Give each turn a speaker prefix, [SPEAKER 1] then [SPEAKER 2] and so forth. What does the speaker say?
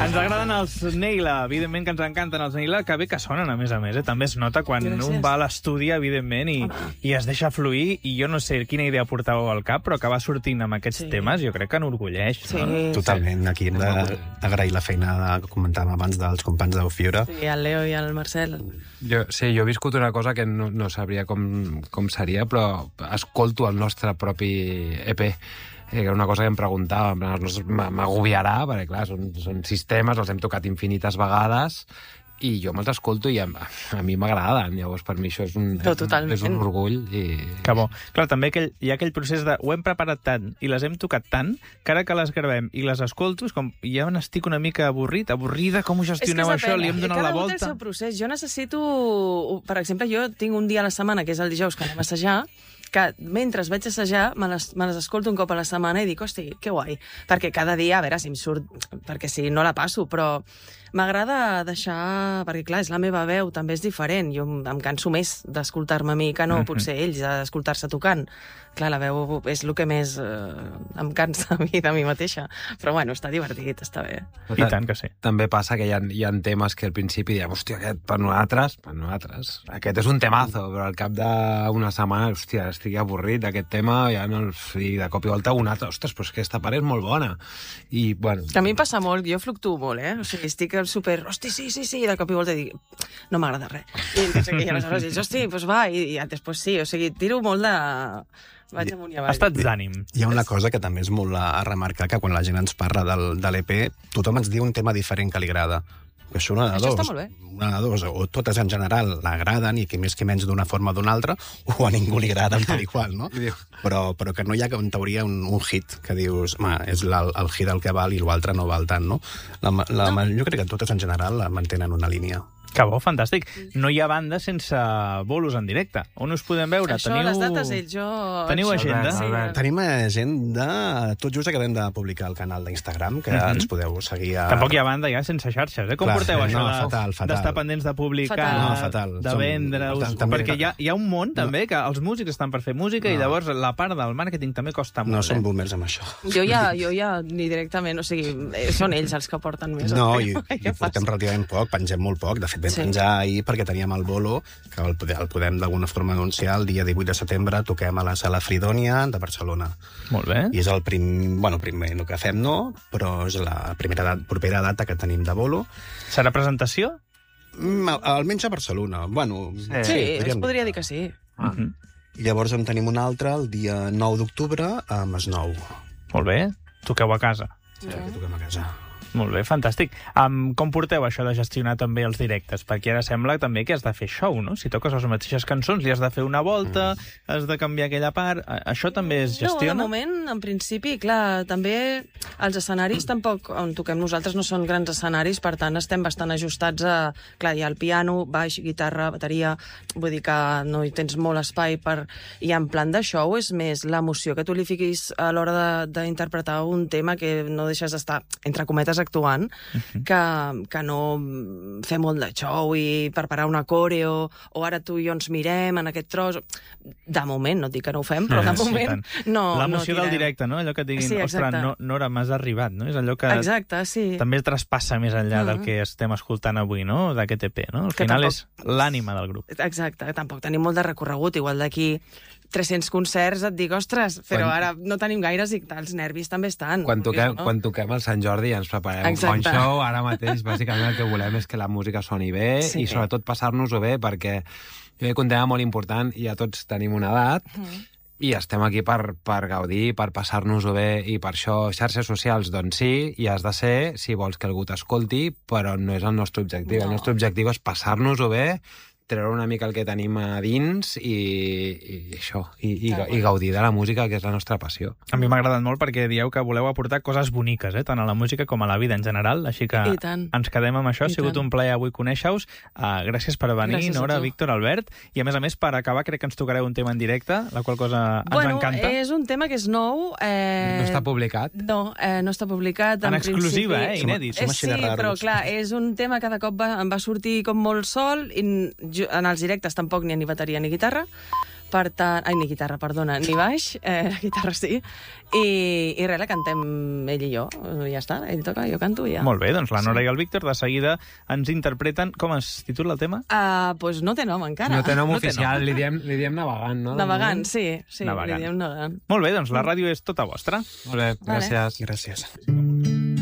[SPEAKER 1] Ens agraden els Neila, evidentment que ens encanten els Neila, que bé que sonen, a més. També es nota quan un va a l'estudi, evidentment, i es deixa fluir, i jo no sé quina idea portàveu al cap, però que va sortint amb aquests temes, jo crec que enorgulleix.
[SPEAKER 2] Totalment, aquí hem d'agrair la feina que comentàvem abans dels companys d'Eufiora.
[SPEAKER 3] Sí, el Leo i el Marcel.
[SPEAKER 4] Jo he viscut una cosa que no sabria com seria, però escolto el nostre propi EP. Era una cosa que em preguntava, m'agobiarà, perquè clar, són sistemes, els hem tocat infinites vegades, i jo me'ls escolto i a mi m'agraden. Llavors, per mi això és un orgull.
[SPEAKER 1] Que bo. Clar, també hi ha aquell procés de ho hem preparat tant i les hem tocat tant que ara que les gravem i les escolto, com ja n'estic una mica avorrida, com ho gestioneu això? Li hem donat la volta?
[SPEAKER 3] Cada un té el seu procés. Jo necessito... Per exemple, jo tinc un dia a la setmana, que és el dijous, que anem a assajar, que mentre vaig assajar me les escolto un cop a la setmana i dic, hosti, que guai. Perquè cada dia, a veure si em surt... Perquè si no la passo, però m'agrada deixar... Perquè, clar, és la meva veu, també és diferent. Jo em canso més d'escoltar-me a mi que no potser ells, d'escoltar-se tocant. Clar, la veu és el que més em cansa a mi de mi mateixa. Però, bueno, està divertit, està bé.
[SPEAKER 1] I tant que sí.
[SPEAKER 4] També passa que hi ha temes que al principi diem, hòstia, aquest per nosaltres, aquest és un temazo, però al cap d'una setmana, hòstia, estic avorrit d'aquest tema, ja no... I de cop i volta un altre, ostres, però és que aquesta part és molt bona. I, bueno...
[SPEAKER 3] Que a mi em passa molt, jo fluctuo molt, O sigui, estic super, hosti, sí, i de cop i volta dic, no m'agrada res. I no sé què, i aleshores dic, hosti, doncs va, i després sí, o sigui, tiro molt de... Vaig amunt i avall.
[SPEAKER 1] Estats d'ànim.
[SPEAKER 2] Hi ha una cosa que també és molt a remarcar, que quan la gent ens parla de l'EP, tothom ens diu un tema diferent que li agrada. Això una de dos.
[SPEAKER 3] Està molt bé.
[SPEAKER 2] Una de dos. O totes en general l'agraden, i que més que menys d'una forma o d'una altra, o a ningú li agrada tal i qual, no? Però que no hi ha, en teoria, un hit que dius, és el hit el que val i l'altre no val tant, no? Jo crec que totes en general mantenen una línia.
[SPEAKER 1] Que bo, fantàstic. No hi ha banda sense bolos en directe. On us podem veure?
[SPEAKER 3] Això, les dates,
[SPEAKER 1] Teniu agenda?
[SPEAKER 3] Sí.
[SPEAKER 2] Tenim agenda. Tot just acabem de publicar al canal d'Instagram, que ens podeu seguir a...
[SPEAKER 1] Tampoc hi ha banda ja sense xarxes, Com porteu això d'estar pendents de publicar, de vendre... Perquè hi ha un món, també, que els músics estan per fer música i llavors la part del màrqueting també costa molt.
[SPEAKER 2] No som boomers amb això.
[SPEAKER 3] Jo ja ni directament, o sigui, són ells els que porten més.
[SPEAKER 2] No, i portem relativament poc, pengem molt poc. De fet, vam penjar ahir perquè teníem el bolo, que el podem d'alguna forma anunciar. El dia 18 de setembre toquem a la Sala Fridònia de Barcelona.
[SPEAKER 1] Molt bé.
[SPEAKER 2] I és el primer no que fem, no, però és la propera data que tenim de bolo.
[SPEAKER 1] Serà presentació?
[SPEAKER 2] Almenys a Barcelona. Bueno,
[SPEAKER 3] sí, es podria dir que sí.
[SPEAKER 2] I llavors en tenim un altre el dia 9 d'octubre a Masnou.
[SPEAKER 1] Molt bé. Toqueu a casa.
[SPEAKER 2] Sí, toquem a casa.
[SPEAKER 1] Molt bé, fantàstic. Com porteu això de gestionar també els directes? Perquè ara sembla també que has de fer show, no? Si toques les mateixes cançons, li has de fer una volta, has de canviar aquella part... Això també es gestiona?
[SPEAKER 3] No, de moment, en principi, clar, també els escenaris tampoc, on toquem nosaltres, no són grans escenaris, per tant, estem bastant ajustats a... Clar, hi ha el piano, baix, guitarra, bateria... Vull dir que no hi tens molt espai per... I en plan de show és més l'emoció que tu li fiquis a l'hora d'interpretar un tema que no deixes d'estar, entre cometes, actuant, que no fer molt de show i preparar una coreo, o ara tu i jo ens mirem en aquest tros. De moment, no et dic que no ho fem, però de moment no.
[SPEAKER 1] L'emoció del directe, no? Allò que et diguin, ostres, Nora, m'has arribat, no? És allò que també traspassa més enllà del que estem escoltant avui, no? D'aquest EP, no? Al final és l'ànima del grup.
[SPEAKER 3] Exacte, tampoc tenim molt de recorregut, igual d'aquí 300 concerts et dic, ostres, però ara no tenim gaires i els nervis també estan.
[SPEAKER 4] Quan toquem el Sant Jordi ens preparem un bon show. Ara mateix, bàsicament, el que volem és que la música soni bé i sobretot passar-nos-ho bé, perquè jo crec que un tema molt important, i ja tots tenim una edat, i estem aquí per gaudir, per passar-nos-ho bé, i per això xarxes socials, doncs sí, i has de ser, si vols que algú t'escolti, però no és el nostre objectiu. El nostre objectiu és passar-nos-ho bé, treure una mica el que tenim a dins i això, i gaudir de la música, que és la nostra passió.
[SPEAKER 1] A mi m'ha agradat molt perquè dieu que voleu aportar coses boniques, tant a la música com a la vida en general, així que ens quedem amb això. Ha sigut un plaer avui conèixer-vos. Gràcies per venir, Nora, Víctor, Albert, i a més, per acabar, crec que ens tocareu un tema en directe, la qual cosa ens encanta.
[SPEAKER 3] És un tema que és nou.
[SPEAKER 4] No està publicat?
[SPEAKER 3] No està publicat.
[SPEAKER 1] En exclusiva, inèdit.
[SPEAKER 3] Sí, però clar, és un tema que de cop em va sortir com molt sol, i en els directes tampoc ni bateria ni guitarra, Per tant... Ai, ni guitarra, perdona, ni baix, guitarra sí. I res, la cantem ell i jo. Ja està, ell toca, jo canto i ja.
[SPEAKER 1] Molt bé, doncs la Nora i el Víctor de seguida ens interpreten... Com es titula el tema?
[SPEAKER 3] Pues no té nom encara.
[SPEAKER 4] No té nom oficial, li diem Navegant, no?
[SPEAKER 3] Navegant, sí.
[SPEAKER 1] Navegant.
[SPEAKER 3] Li diem Navegant.
[SPEAKER 1] Molt bé, doncs la ràdio és tota vostra.
[SPEAKER 4] Molt bé, gràcies.
[SPEAKER 2] Gràcies.